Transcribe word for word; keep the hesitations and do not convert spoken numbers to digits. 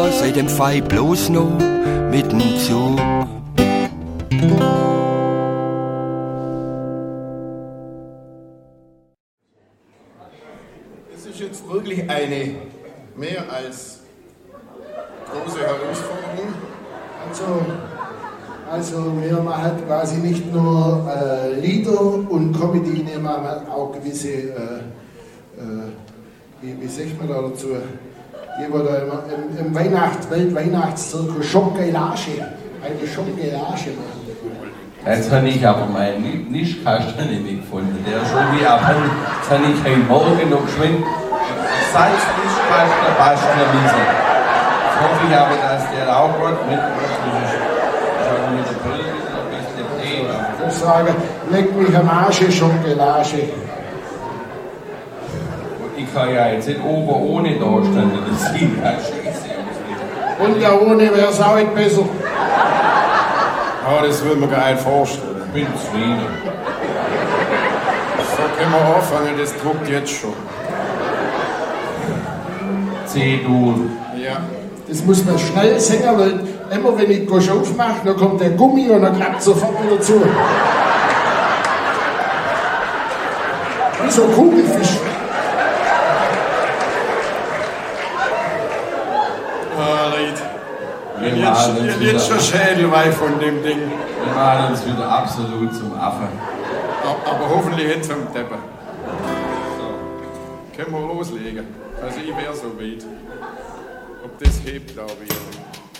Seitdem fahr ich bloß noch mit dem Zug. Es ist jetzt wirklich eine mehr als große Herausforderung. Also, also wir machen quasi nicht nur äh, Lieder und Comedy, wir machen auch gewisse, äh, äh, wie, wie sagt man da dazu, die wir da immer im, im Weihnachts-, Weltweihnachtszirkus Schockgeilage, eine Schockgeilage machen. Jetzt habe ich aber meinen Nischkasten nicht gefunden. Der ist schon wie ab. Jetzt habe ich heute Morgen noch geschwind Salznischkasten basteln müssen. Jetzt hoffe ich aber, dass der auch gut mitmacht. Schon mit der Brille ein bisschen Tee. Ich sage, leck mich am Arsch, Schockgeilage. Ich kann ja jetzt nicht oben ohne da stehen. Das sieht ja scheiße aus. Und ja, ohne wäre es auch nicht besser. Aber das würde man gar nicht vorstellen. Ich bin zufrieden. So können wir anfangen, das druckt jetzt schon. C-Dur. Ja. Das muss man schnell singen, weil immer wenn ich Gosch aufmache, dann kommt der Gummi und dann klappt sofort wieder zu. Wie so ein Kugelfisch. Ah, Leid. Wir Jetzt, malen uns jetzt wieder, schon Schädelweih von dem Ding. wir malen uns wieder absolut zum Affen. Aber, aber hoffentlich jetzt am Teppich. So. Können wir loslegen. Also ich wäre so weit. Ob das hebt, glaube ich.